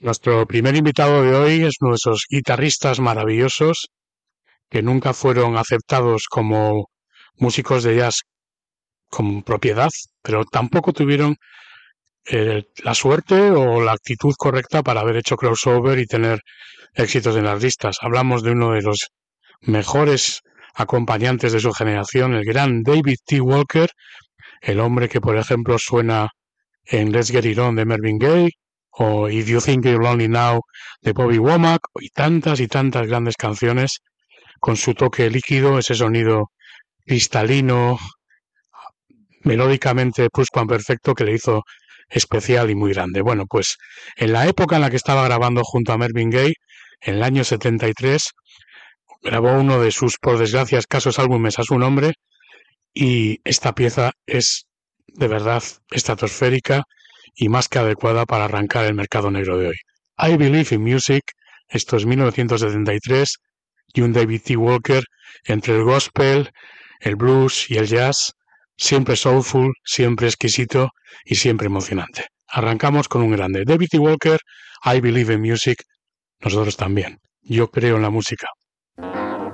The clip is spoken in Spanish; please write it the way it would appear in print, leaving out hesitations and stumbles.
Nuestro primer invitado de hoy es uno de esos guitarristas maravillosos que nunca fueron aceptados como músicos de jazz con propiedad, pero tampoco tuvieron la suerte o la actitud correcta para haber hecho crossover y tener éxitos en las listas. Hablamos de uno de los mejores acompañantes de su generación, el gran David T. Walker, el hombre que, por ejemplo, suena en Let's Get It On de Marvin Gaye, o If You Think You're Lonely Now de Bobby Womack, y tantas grandes canciones con su toque líquido, ese sonido cristalino, melódicamente pluscuamperfecto que le hizo especial y muy grande. Bueno, pues en la época en la que estaba grabando junto a Marvin Gaye, en el año 73, grabó uno de sus, por desgracia, escasos álbumes a su nombre, y esta pieza es de verdad estratosférica y más que adecuada para arrancar el mercado negro de hoy. I Believe in Music, esto es 1973, y un David T. Walker entre el gospel, el blues y el jazz, siempre soulful, siempre exquisito y siempre emocionante. Arrancamos con un grande. David T. Walker, I Believe in Music, nosotros también. Yo creo en la música.